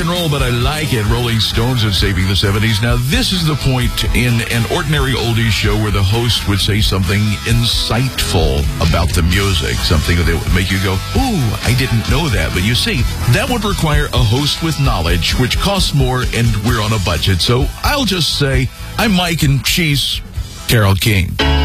and roll, but I like it. Rolling Stones and Saving the 70s. Now, this is the point in an ordinary oldies show where the host would say something insightful about the music, something that would make you go, ooh, I didn't know that. But you see, that would require a host with knowledge, which costs more, and we're on a budget. So I'll just say, I'm Mike, and she's Carole King.